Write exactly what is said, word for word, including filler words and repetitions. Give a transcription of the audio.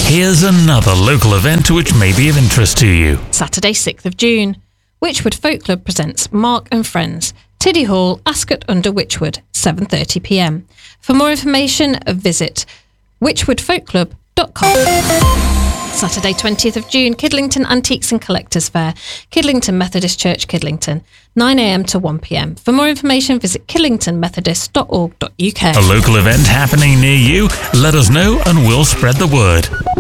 Here's another local event which may be of interest to you. Saturday, sixth of June. Wychwood Folk Club presents Mark and Friends. Tiddy Hall, Ascot under Wychwood, seven thirty p m. For more information, visit wychwood folk club dot com. Saturday, twentieth of June, Kidlington Antiques and Collectors Fair, Kidlington Methodist Church, Kidlington, nine a m to one p m. For more information, visit kidlington methodist dot org dot u k. A local event happening near you? Let us know and we'll spread the word.